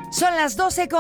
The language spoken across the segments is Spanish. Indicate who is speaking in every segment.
Speaker 1: Son las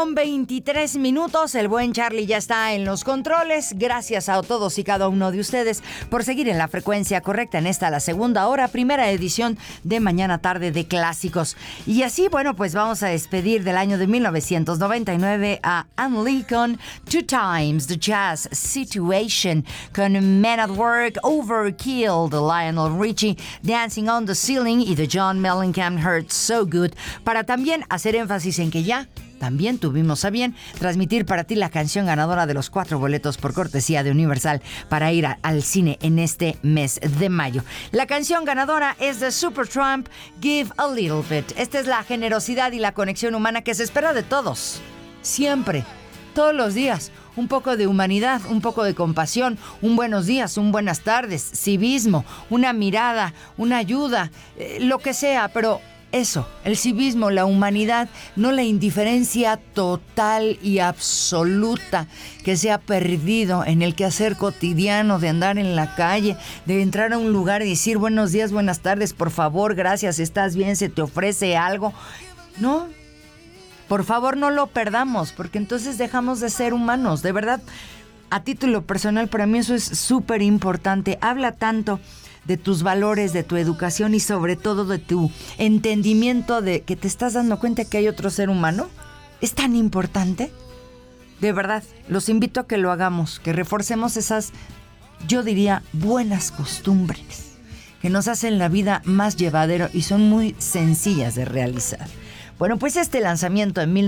Speaker 1: 12:23. El buen Charlie ya está en los controles. Gracias a todos y cada uno de ustedes por seguir en la frecuencia correcta en esta, la segunda hora, primera edición de Mañana Tarde de Clásicos. Y así, bueno, pues vamos a despedir del año de 1999 a Anne Lee con Two Times the Jazz Situation, con Men at Work, Overkill de Lionel Richie, Dancing on the Ceiling y de John Mellencamp, Hurt So Good, para también hacer énfasis en que ya también tuvimos a bien transmitir para ti la canción ganadora de los 4 boletos por cortesía de Universal para ir al cine en este mes de mayo. La canción ganadora es de Supertramp, Give a Little Bit. Esta es la generosidad y la conexión humana que se espera de todos, siempre, todos los días. Un poco de humanidad, un poco de compasión, un buenos días, un buenas tardes, civismo, una mirada, una ayuda, lo que sea, pero eso, el civismo, la humanidad, no la indiferencia total y absoluta que se ha perdido en el quehacer cotidiano de andar en la calle, de entrar a un lugar y decir buenos días, buenas tardes, por favor, gracias, estás bien, se te ofrece algo. No, por favor no lo perdamos, porque entonces dejamos de ser humanos, de verdad. A título personal, para mí eso es súper importante. Habla tanto de tus valores, de tu educación y sobre todo de tu entendimiento de que te estás dando cuenta que hay otro ser humano. Es tan importante. De verdad, los invito a que lo hagamos, que reforcemos esas, yo diría, buenas costumbres que nos hacen la vida más llevadero y son muy sencillas de realizar. Bueno, pues este lanzamiento en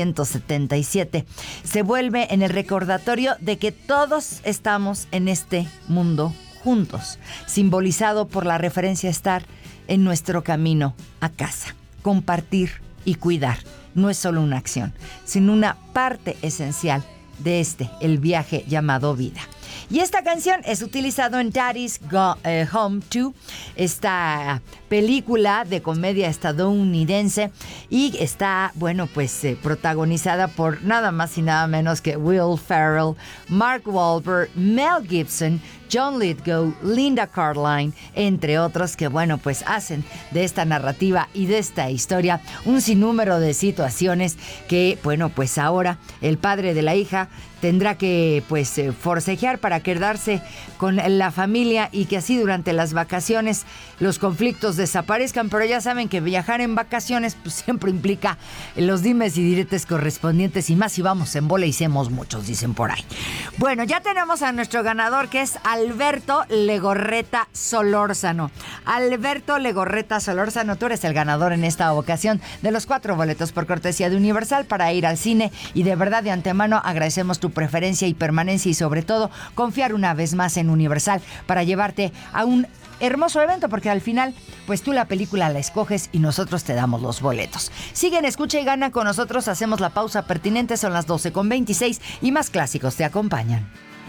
Speaker 1: 1977 se vuelve en el recordatorio de que todos estamos en este mundo juntos, simbolizado por la referencia a estar en nuestro camino a casa. Compartir y cuidar no es solo una acción, sino una parte esencial de el viaje llamado vida. Y esta canción es utilizado en Daddy's Home 2, esta película de comedia estadounidense, y está, bueno, pues protagonizada por nada más y nada menos que Will Ferrell, Mark Wahlberg, Mel Gibson, John Lithgow, Linda Cardellini, entre otros, que bueno, pues hacen de esta narrativa y de esta historia un sinnúmero de situaciones que, bueno, pues ahora el padre de la hija tendrá que pues forcejear para quedarse con la familia y que así durante las vacaciones los conflictos desaparezcan, pero ya saben que viajar en vacaciones pues siempre implica los dimes y diretes correspondientes, y más si vamos en bola y somos muchos, dicen por ahí. Bueno, ya tenemos a nuestro ganador, que es Alberto Legorreta Solórzano. Alberto Legorreta Solórzano, tú eres el ganador en esta ocasión de los 4 boletos por cortesía de Universal para ir al cine, y de verdad de antemano agradecemos tu preferencia y permanencia y sobre todo confiar una vez más en Universal para llevarte a un hermoso evento, porque al final pues tú la película la escoges y nosotros te damos los boletos. Siguen, escucha y gana con nosotros, hacemos la pausa pertinente, son las 12:26 y más clásicos te acompañan.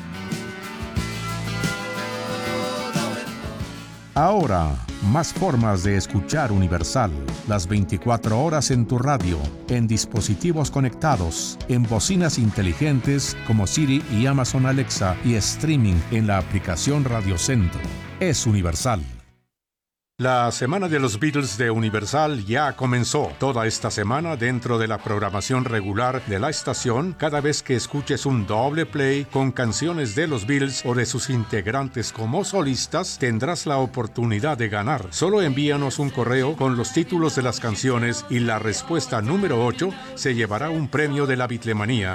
Speaker 2: Ahora, más formas de escuchar Universal. Las 24 horas en tu radio, en dispositivos conectados, en bocinas inteligentes como Siri y Amazon Alexa, y streaming en la aplicación Radio Centro. Es Universal. La Semana de los Beatles de Universal ya comenzó. Toda esta semana, dentro de la programación regular de la estación, cada vez que escuches un doble play con canciones de los Beatles o de sus integrantes como solistas, tendrás la oportunidad de ganar. Solo envíanos un correo con los títulos de las canciones y la respuesta número 8 se llevará un premio de la Beatlemanía.